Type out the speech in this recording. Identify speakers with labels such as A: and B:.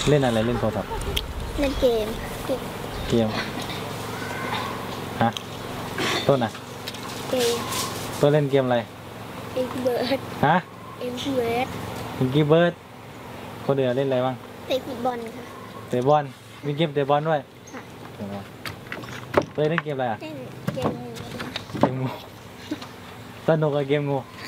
A: เล่นอะไรเล่นโทรศัพท์
B: เล่นเกม
A: ฮะต้นอ่ะ
B: เกม
A: ต้นเล่นเกมอะไร
B: เอ็กเบิร์ด
A: ฮะ
B: เอ็กเบิร์ด
A: กิเบิร์ดคนเดียวเล่นอะไรบ้าง
B: เตะฟุตบอลค่ะ
A: เตะบอลมีเกมเตะบอลด้วย
B: ค่ะ
A: เล่นเกมอะไรอ่ะ
B: เล่นเกมงู
A: เกมงูสนุกกับเกมงู